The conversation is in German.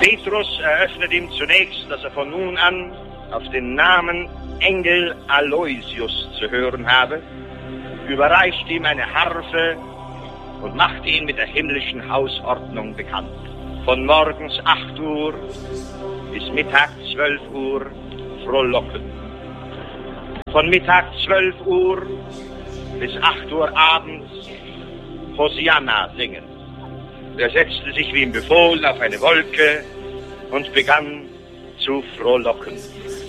Petrus eröffnet ihm zunächst, dass er von nun an auf den Namen Engel Aloysius zu hören habe, überreicht ihm eine Harfe und macht ihn mit der himmlischen Hausordnung bekannt. Von morgens 8 Uhr bis Mittag 12 Uhr frohlocken. Von Mittag 12 Uhr bis 8 Uhr abends Hosianna singen. Er setzte sich wie ihm befohlen auf eine Wolke und begann zu frohlocken.